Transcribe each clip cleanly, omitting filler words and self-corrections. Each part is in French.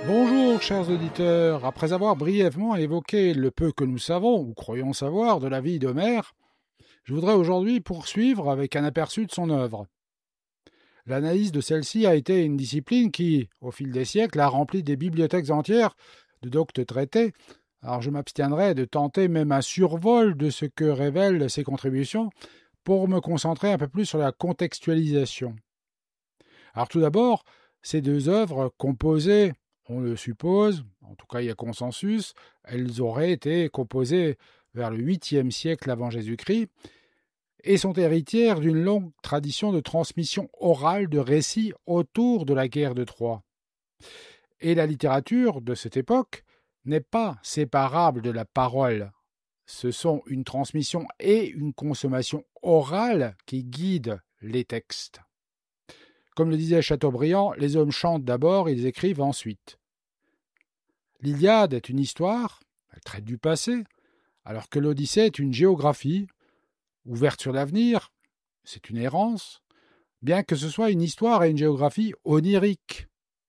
Bonjour chers auditeurs, après avoir brièvement évoqué le peu que nous savons ou croyons savoir de la vie d'Homère, je voudrais aujourd'hui poursuivre avec un aperçu de son œuvre. L'analyse de celle-ci a été une discipline qui, au fil des siècles, a rempli des bibliothèques entières de doctes traités. Alors je m'abstiendrai de tenter même un survol de ce que révèlent ses contributions pour me concentrer un peu plus sur la contextualisation. Alors tout d'abord, ces deux œuvres composées, on le suppose, en tout cas il y a consensus, elles auraient été composées vers le 8e siècle avant Jésus-Christ et sont héritières d'une longue tradition de transmission orale de récits autour de la guerre de Troie. Et la littérature de cette époque n'est pas séparable de la parole. Ce sont une transmission et une consommation orale qui guident les textes. Comme le disait Chateaubriand, les hommes chantent d'abord, ils écrivent ensuite. L'Iliade est une histoire, elle traite du passé, alors que l'Odyssée est une géographie, ouverte sur l'avenir, c'est une errance, bien que ce soit une histoire et une géographie oniriques.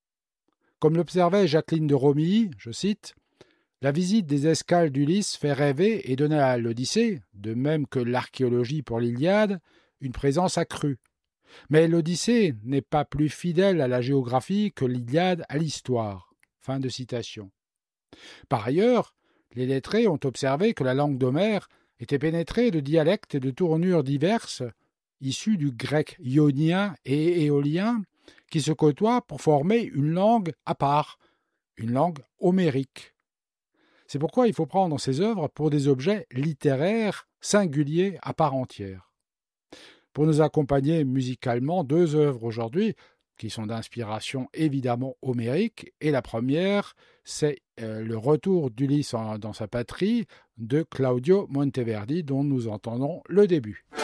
Comme l'observait Jacqueline de Romilly, je cite, « La visite des escales d'Ulysse fait rêver et donne à l'Odyssée, de même que l'archéologie pour l'Iliade, une présence accrue. Mais l'Odyssée n'est pas plus fidèle à la géographie que l'Iliade à l'histoire. » Fin de citation. Par ailleurs, les lettrés ont observé que la langue d'Homère était pénétrée de dialectes et de tournures diverses, issus du grec ionien et éolien, qui se côtoient pour former une langue à part, une langue homérique. C'est pourquoi il faut prendre ces œuvres pour des objets littéraires singuliers à part entière. Pour nous accompagner musicalement, deux œuvres aujourd'hui qui sont d'inspiration évidemment homérique. Et la première, c'est le retour d'Ulysse dans sa patrie de Claudio Monteverdi, dont nous entendons le début.